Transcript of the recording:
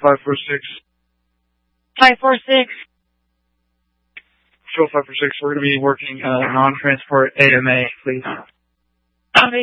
546. 546. Patrol 546, we're going to be working non-transport AMA, please.